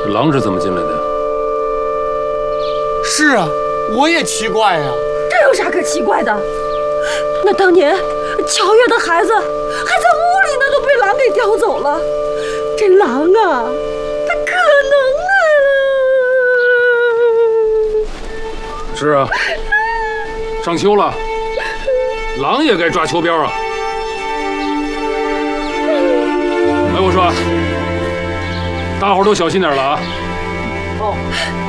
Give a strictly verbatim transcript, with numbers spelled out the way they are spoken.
这狼是怎么进来的？ 是啊，我也奇怪呀。 这有啥可奇怪的？那当年乔月的孩子还在屋里呢，都被狼给叼走了。这狼啊，它可能啊！ 是啊，上秋了，狼也该抓秋膘啊！哎，我说，大伙儿都小心点了啊！ 哦。